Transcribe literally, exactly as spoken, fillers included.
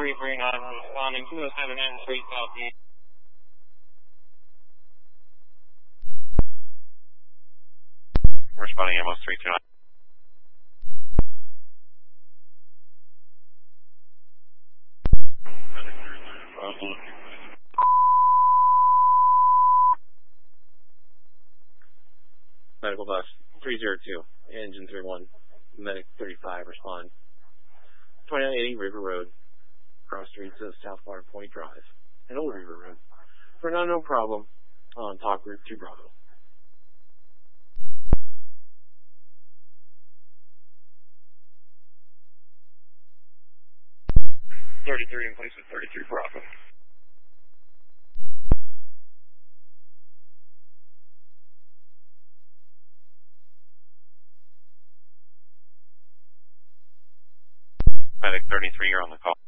three three nine responding to the seven and three southeast. Responding M O three two nine. Medical bus three zero two, engine three one, medic thirty-five, respond. twenty-nine eighty River Road, cross streets of South Water Point Drive, and Old River Road. For an unknown problem on top route two Bravo. thirty-three in place with thirty-three Bravo. Medic thirty-three, you're on the call.